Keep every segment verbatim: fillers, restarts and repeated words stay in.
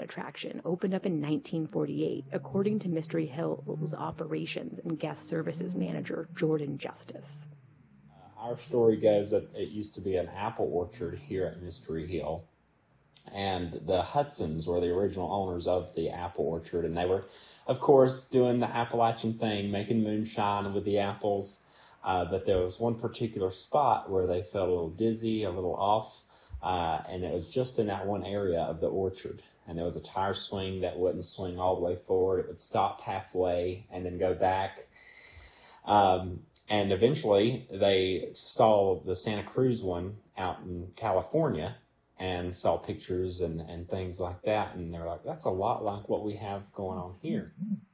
attraction opened up in nineteen forty-eight, according to Mystery Hill's operations and guest services manager, Jordan Justice. Uh, our story goes that it used to be an apple orchard here at Mystery Hill, and the Hudsons were the original owners of the apple orchard, and they were, of course, doing the Appalachian thing, making moonshine with the apples. Uh, but there was one particular spot where they felt a little dizzy, a little off, uh, and it was just in that one area of the orchard. And there was a tire swing that wouldn't swing all the way forward. It would stop halfway and then go back. Um, and eventually they saw the Santa Cruz one out in California and saw pictures and, and things like that. And they're like, that's a lot like what we have going on here.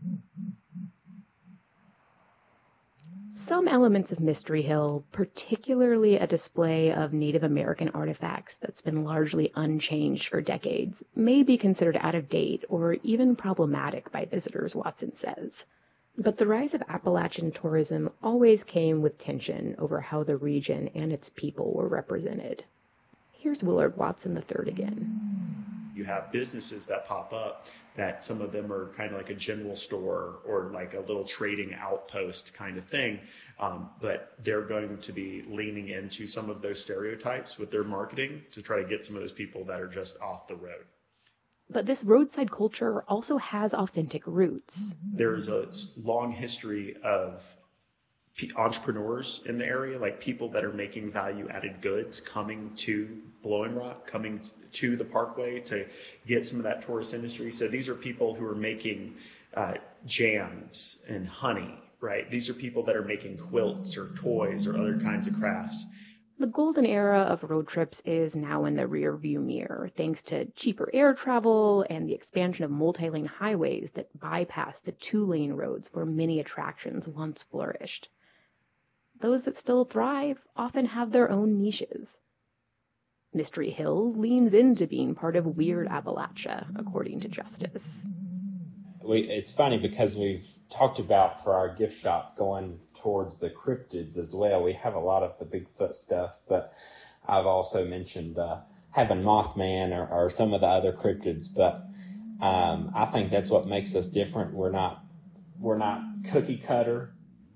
Some elements of Mystery Hill, particularly a display of Native American artifacts that's been largely unchanged for decades, may be considered out of date or even problematic by visitors, Watson says. But the rise of Appalachian tourism always came with tension over how the region and its people were represented. Here's Willard Watson the third again. You have businesses that pop up that some of them are kind of like a general store or like a little trading outpost kind of thing, um, but they're going to be leaning into some of those stereotypes with their marketing to try to get some of those people that are just off the road. But this roadside culture also has authentic roots. There's a long history of entrepreneurs in the area, like people that are making value-added goods coming to Blowing Rock, coming to the Parkway to get some of that tourist industry. So these are people who are making uh, jams and honey, right? These are people that are making quilts or toys or other kinds of crafts. The golden era of road trips is now in the rear-view mirror, thanks to cheaper air travel and the expansion of multi-lane highways that bypass the two-lane roads where many attractions once flourished. Those that still thrive often have their own niches. Mystery Hill leans into being part of Weird Appalachia, according to Justice. We, it's funny because we've talked about for our gift shop going towards the cryptids as well. We have a lot of the Bigfoot stuff, but I've also mentioned uh, having Mothman or, or some of the other cryptids. But um, I think that's what makes us different. We're not we're not cookie cutter.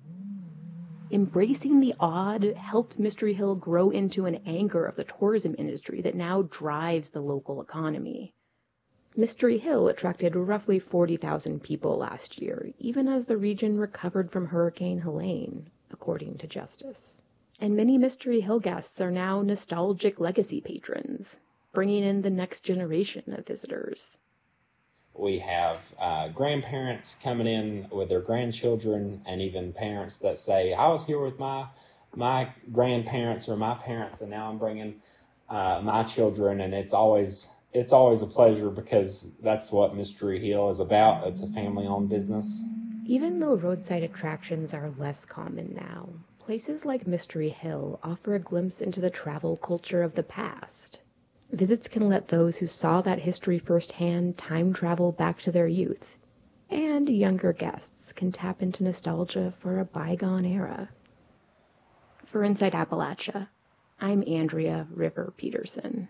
Embracing the odd helped Mystery Hill grow into an anchor of the tourism industry that now drives the local economy. Mystery Hill attracted roughly forty thousand people last year, even as the region recovered from Hurricane Helene, according to Justice. And many Mystery Hill guests are now nostalgic legacy patrons, bringing in the next generation of visitors. We have uh, grandparents coming in with their grandchildren, and even parents that say, I was here with my my grandparents or my parents, and now I'm bringing uh, my children, and it's always it's always a pleasure because that's what Mystery Hill is about. It's a family-owned business. Even though roadside attractions are less common now, places like Mystery Hill offer a glimpse into the travel culture of the past. Visits can let those who saw that history firsthand time travel back to their youth, and younger guests can tap into nostalgia for a bygone era. For Inside Appalachia, I'm Andrea River Peterson.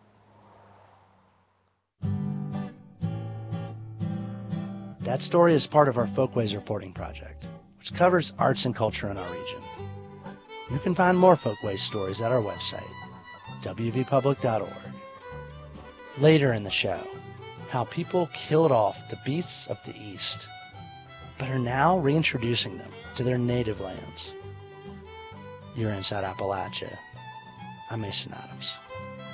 That story is part of our Folkways reporting project, which covers arts and culture in our region. You can find more Folkways stories at our website, w v public dot org. Later in the show, how people killed off the beasts of the East, but are now reintroducing them to their native lands. You're Inside Appalachia. I'm Mason Adams.